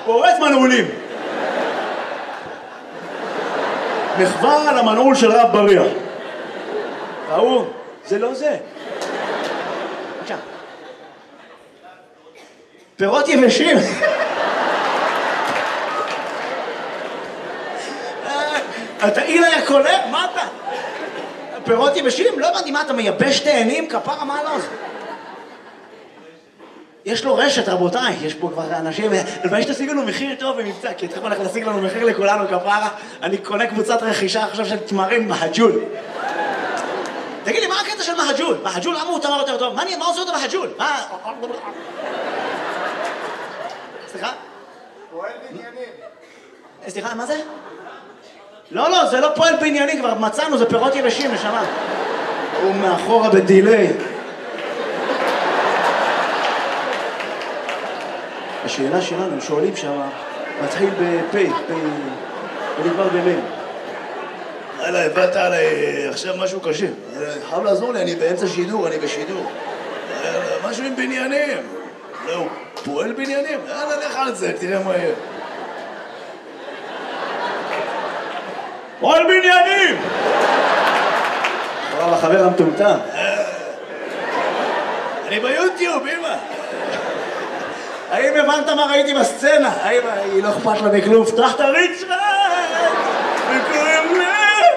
פורץ מנעולים. מחווה על המנעול של רב בריח. ראו, זה לא זה. בבקשה. פירות יבשים. אתה אילה היה קולה? מה אתה? פירות יבשים? לא הבנתי, מה אתה מייבש תאנים? כפרה, מה לא זה? יש לו רשת, רבותיי, יש פה כבר אנשים, הלוואי שתשיג לנו מחיר טוב במבצע, כי אתכם הולך להשיג לנו מחיר לכולנו, כפרה, אני קונה קבוצת רכישה עכשיו של תמרים מהג'ול. תגיד לי, מה הקטע של מהג'ול? מהג'ול, למה הוא תמר יותר טוב? מה עושה אותו מהג'ול? מה? סליחה? פועל בניינים. סליחה, מה זה? לא, זה לא פועל בנייני, כבר מצאנו, זה פירות יבשים, נשמה. הוא מאחורה בדילי. השאלה שלנו, הם שואלים שם, מתחיל בפי, ונגמר במין. הלאה, הבאת עליי עכשיו משהו קשה. חייב לעזור לי, אני באמצע שידור, אני בשידור. משהו עם בניינים. לא, הוא פועל בניינים? יאללה, לך על זה, תראה מה יהיה. פועל בניינים! ברב החבר המטומטם. אני ביוטיוב, אמא. האם הבנת מה ראיתי בסצנה? האם היא לא אכפת לה מכלום? פתח את הריצ'רד! וקוראים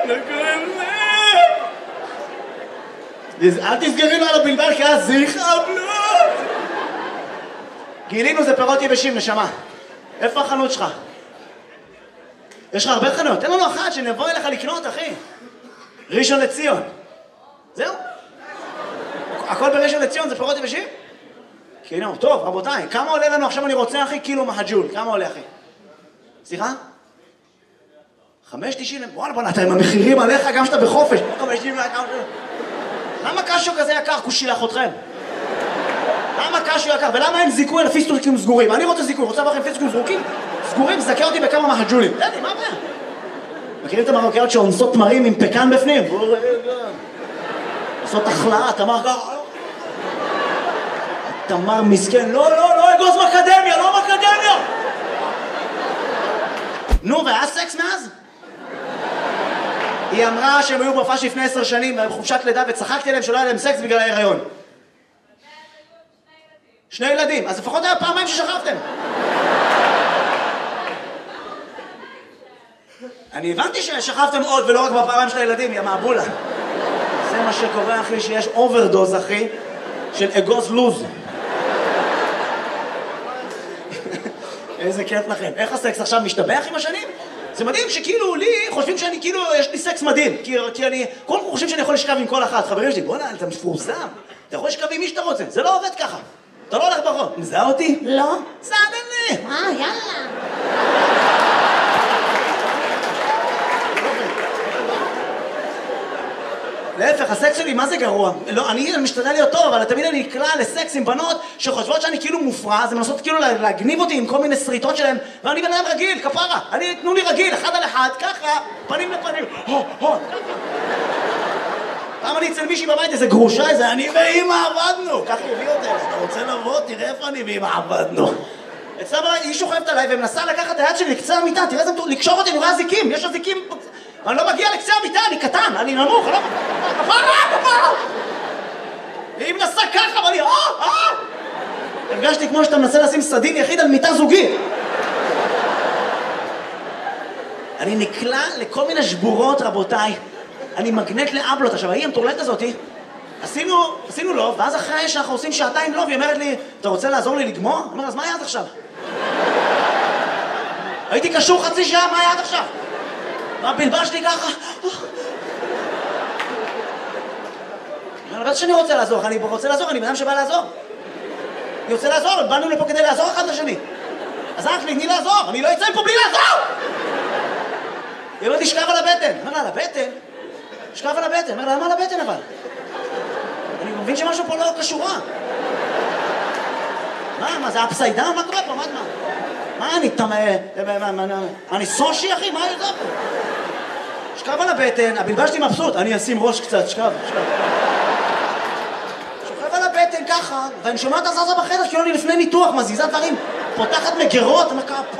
אל תסגרי לו על הבלבל כי אז זה יכאבלות! גילינו זה פירות יבשים, נשמה. איפה החנות שלך? יש לך הרבה חנויות. תן לנו אחת שנבוא אליך לקנות, אחי. ראשון לציון. זהו? הכל בראשון לציון זה פירות יבשים? כאילו, טוב, רבותיי, כמה עולה לנו עכשיו אני רוצה, אחי? קילו מהג'ול. כמה עולה, אחי? סליחה? 5.90? וואלה, בוא נתן, המחירים עליך גם שאתה בחופש. 5.90? למה קשו כזה יקר? כושילך אתכם. למה קשו יקר? ולמה אין זיכוי על פיסטוקים סגורים? אני רוצה זיכוי, רוצה לכם פיסטוקים סגורים? סגורים, זכה אותי בכמה מהג'ולים. תן מה הבעיה? מכירים את המרוקאיות שאונסות תמרים עם פקן בפנים? עושות החלאה, תמר ככה. תמר מסכן, לא, אגוז מקדמיה, לא מקדמיה! נו, והיה סקס מאז? היא אמרה שהם היו בהופעה לפני 10 שנים, בחופשת לידה, וצחקתי עליהם שלא היה להם סקס בגלל ההיריון. 2 ילדים, אז לפחות היה פעמיים ששכבתם. אני הבנתי ששכבתם עוד ולא רק בפעמיים של הילדים, יא מעבולה. זה מה שקורה, אחי, שיש אוברדוז, אחי, של אגוז לוז. איזה כיף לכם. איך הסקס עכשיו משתבח עם השנים? זה מדהים שכאילו לי חושבים שאני כאילו, יש לי סקס מדהים. כי אני, כולם חושבים שאני יכול לשכב עם כל אחת. חברים שלי, בוא'נה, אתה מפורסם. אתה יכול לשכב עם מי שאתה רוצה. זה לא עובד ככה. אתה לא הולך ברחוב. מזהה אותי? לא. סעדן לי. יאללה. להפך, הסקס שלי, מה זה גרוע? לא, אני משתדל להיות טוב, אבל תמיד אני נקלע לסקס עם בנות שחושבות שאני כאילו מופרע, אז הן מנסות כאילו להגניב אותי עם כל מיני שריטות שלהן, ואני בן אדם רגיל, כפרה. תנו לי רגיל, 1 על 1, ככה, פנים לפנים. פעם אני אצל מישהי בבית, איזה גרושה, איזה אני ואמא עבדנו. ככה הביא אותה, אתה רוצה לבוא? תראה איפה אני ואמא עבדנו. אצלה בבית, היא שוכבת עליי ומנסה לקחת את היד שלי לקצה המיטה, תראה איזה לקשור אותי, אני רואה זיקים, יש הזיקים. אני לא מגיע לקצה המיטה, אני קטן, אני נמוך, אני לא... כפרה! והיא מנסה ככה, ואני... הרגשתי כמו שאתה מנסה לשים סדין יחיד על מיטה זוגית. אני נקלע לכל מיני שבורות, רבותיי. אני מגנט לאבלות. עכשיו, ההיא המטורלת הזאתי, עשינו לו, ואז אחרי שאנחנו עושים 2 שעות לו, והיא אומרת לי, אתה רוצה לעזור לי לגמור? אני אומר, אז מה היה עד עכשיו? הייתי קשור 0.5 שעה, מה היה עד עכשיו? מה בלבש לי ככה? אני בטח שאני רוצה לעזור, אני רוצה לעזור, אני בן אדם שבא לעזור. אני רוצה לעזור, באנו לפה כדי לעזור אחד לשני. אז אח לי, תני לעזור, אני לא אצא מפה בלי לעזור! היא אומרת לי, שכב על הבטן. אומר לה, על הבטן? שכב על הבטן. אומר לה, למה על הבטן אבל? אני מבין שמשהו פה לא קשורה. מה, זה אפסיידן? מה קורה פה? מה, אני סושי, אחי? מה זה פה? שכב על הבטן, הבלבל שלי מבסוט. אני אשים ראש קצת, שכב. שוכב על הבטן ככה, ואני שומע את הזזה בחדר, כאילו אני לפני ניתוח, מזיזה דברים, פותחת מגרות,